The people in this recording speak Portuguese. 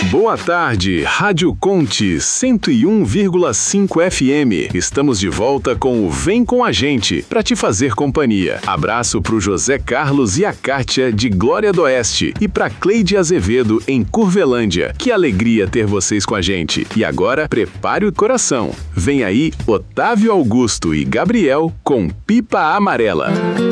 Boa tarde, Rádio Conte 101,5 FM. Estamos de volta com o Vem Com a Gente, para te fazer companhia. Abraço pro José Carlos e a Kátia de Glória do Oeste e pra Cleide Azevedo em Curvelândia. Que alegria ter vocês com a gente. E agora, prepare o coração. Vem aí Otávio Augusto e Gabriel com Pipa Amarela.